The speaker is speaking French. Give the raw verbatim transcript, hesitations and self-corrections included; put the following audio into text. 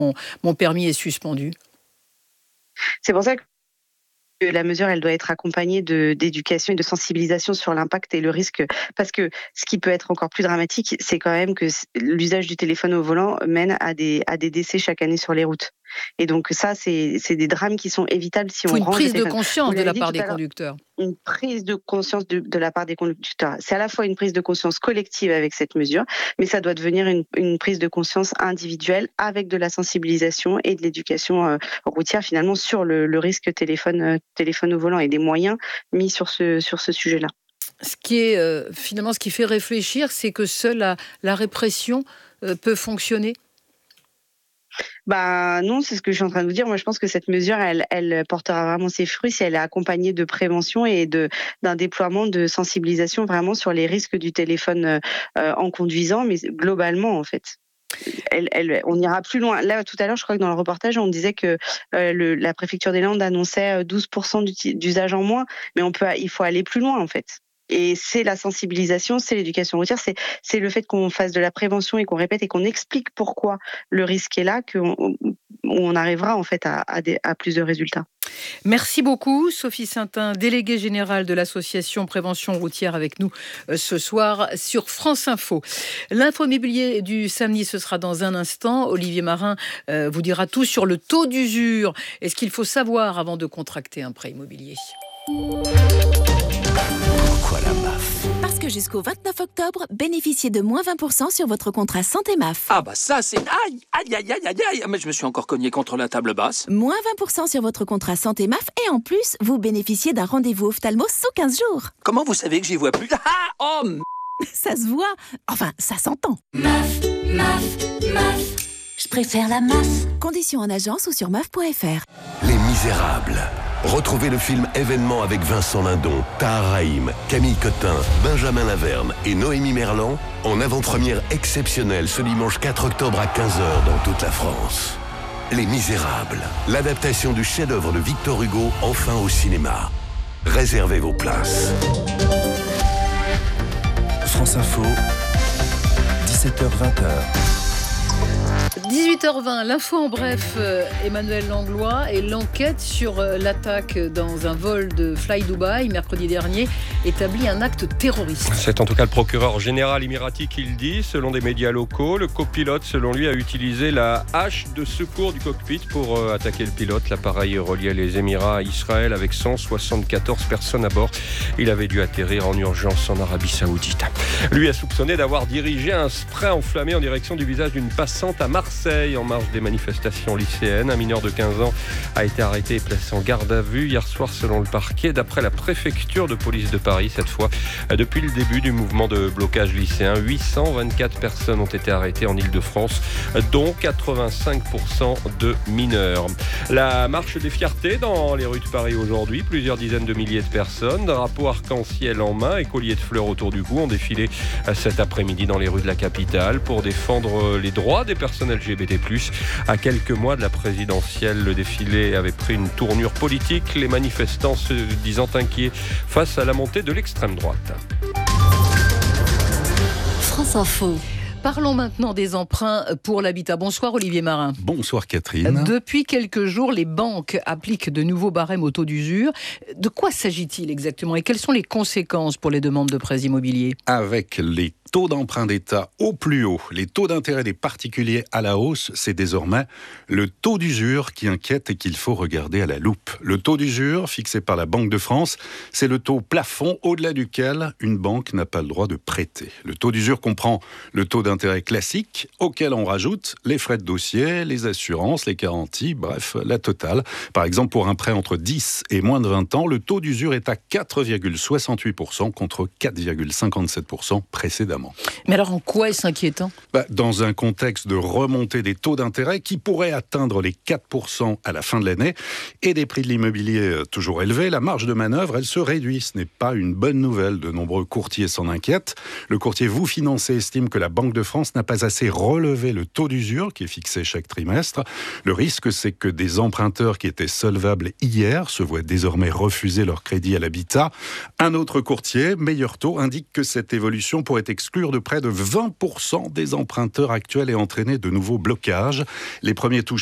mon, mon permis est suspendu. C'est pour ça que la mesure, elle doit être accompagnée de, d'éducation et de sensibilisation sur l'impact et le risque. Parce que ce qui peut être encore plus dramatique, c'est quand même que l'usage du téléphone au volant mène à des, à des décès chaque année sur les routes. Et donc ça, c'est, c'est des drames qui sont évitables si on range le téléphone. Il faut une prise de conscience de la part des conducteurs. Une prise de conscience de, de la part des conducteurs. C'est à la fois une prise de conscience collective avec cette mesure, mais ça doit devenir une, une prise de conscience individuelle avec de la sensibilisation et de l'éducation euh, routière finalement sur le, le risque téléphone, euh, téléphone au volant et des moyens mis sur ce, sur ce sujet-là. Ce qui est euh, finalement ce qui fait réfléchir, c'est que seule la, la répression euh, peut fonctionner. Bah non, c'est ce que je suis en train de vous dire. Moi, je pense que cette mesure, elle, elle portera vraiment ses fruits si elle est accompagnée de prévention et de d'un déploiement de sensibilisation vraiment sur les risques du téléphone euh, en conduisant, mais globalement en fait. Elle, elle, on ira plus loin. Là, tout à l'heure, je crois que dans le reportage, on disait que euh, le, la préfecture des Landes annonçait douze pour cent d'usage en moins, mais on peut, il faut aller plus loin en fait. Et c'est la sensibilisation, c'est l'éducation routière, c'est, c'est le fait qu'on fasse de la prévention et qu'on répète et qu'on explique pourquoi le risque est là, qu'on on arrivera en fait à, à, des, à plus de résultats. Merci beaucoup, Sophie Saintin, déléguée générale de l'association Prévention Routière, avec nous ce soir sur France Info. L'info immobilier du samedi, ce sera dans un instant. Olivier Marin euh, vous dira tout sur le taux d'usure et ce qu'il faut savoir avant de contracter un prêt immobilier. Pourquoi la M A F ? Parce que jusqu'au vingt-neuf octobre, bénéficiez de moins vingt pour cent sur votre contrat santé M A F. Ah bah ça c'est... Aïe, aïe, aïe, aïe, aïe, aïe. Mais je me suis encore cogné contre la table basse. Moins vingt pour cent sur votre contrat santé M A F et en plus, vous bénéficiez d'un rendez-vous ophtalmo sous quinze jours. Comment vous savez que j'y vois plus ? Ah oh m... Ça se voit. Enfin, ça s'entend. M A F, M A F, M A F. Je préfère la M A F. Conditions en agence ou sur M A F point F R. Les Misérables. Retrouvez le film événement avec Vincent Lindon, Tahar Rahim, Camille Cotin, Benjamin Laverne et Noémie Merlan en avant-première exceptionnelle ce dimanche quatre octobre à quinze heures dans toute la France. Les Misérables, l'adaptation du chef-d'œuvre de Victor Hugo, enfin au cinéma. Réservez vos places. France Info, dix-sept heures vingt. dix-huit heures vingt, l'info en bref, euh, Emmanuel Langlois, et l'enquête sur euh, l'attaque dans un vol de Fly Dubai mercredi dernier établit un acte terroriste. C'est en tout cas le procureur général émirati qui le dit. Selon des médias locaux, le copilote, selon lui, a utilisé la hache de secours du cockpit pour euh, attaquer le pilote. L'appareil reliait les Émirats à Israël avec cent soixante-quatorze personnes à bord. Il avait dû atterrir en urgence en Arabie Saoudite. Lui a soupçonné d'avoir dirigé un spray enflammé en direction du visage d'une passante à Marseille en marge des manifestations lycéennes. Un mineur de quinze ans a été arrêté et placé en garde à vue hier soir selon le parquet. D'après la préfecture de police de Paris, cette fois, depuis le début du mouvement de blocage lycéen, huit cent vingt-quatre personnes ont été arrêtées en Île-de-France, dont quatre-vingt-cinq pour cent de mineurs. La marche des fiertés dans les rues de Paris aujourd'hui. Plusieurs dizaines de milliers de personnes, drapeaux arc-en-ciel en main et colliers de fleurs autour du cou, ont défilé cet après-midi dans les rues de la capitale pour défendre les droits des personnes L G B T plus. À quelques mois de la présidentielle, le défilé avait pris une tournure politique, les manifestants se disant inquiets face à la montée de l'extrême droite. France Info. Parlons maintenant des emprunts pour l'habitat. Bonsoir Olivier Marin. Bonsoir Catherine. Depuis quelques jours, les banques appliquent de nouveaux barèmes au taux d'usure. De quoi s'agit-il exactement et quelles sont les conséquences pour les demandes de prêts immobiliers ? Avec les taux d'emprunt d'État au plus haut, les taux d'intérêt des particuliers à la hausse, c'est désormais le taux d'usure qui inquiète et qu'il faut regarder à la loupe. Le taux d'usure, fixé par la Banque de France, c'est le taux plafond au-delà duquel une banque n'a pas le droit de prêter. Le taux d'usure comprend le taux d'intérêt classique, auquel on rajoute les frais de dossier, les assurances, les garanties, bref, la totale. Par exemple, pour un prêt entre dix et moins de vingt ans, le taux d'usure est à quatre virgule soixante-huit pour cent contre quatre virgule cinquante-sept pour cent précédemment. Mais alors en quoi est-ce inquiétant ? bah, Dans un contexte de remontée des taux d'intérêt qui pourraient atteindre les quatre pour cent à la fin de l'année et des prix de l'immobilier toujours élevés, la marge de manœuvre, elle se réduit. Ce n'est pas une bonne nouvelle. De nombreux courtiers s'en inquiètent. Le courtier Vous Financez estime que la Banque de France n'a pas assez relevé le taux d'usure qui est fixé chaque trimestre. Le risque, c'est que des emprunteurs qui étaient solvables hier se voient désormais refuser leur crédit à l'habitat. Un autre courtier, Meilleur Taux, indique que cette évolution pourrait exclure exclure de près de vingt pour cent des emprunteurs actuels et entraîner de nouveaux blocages. Les premiers touches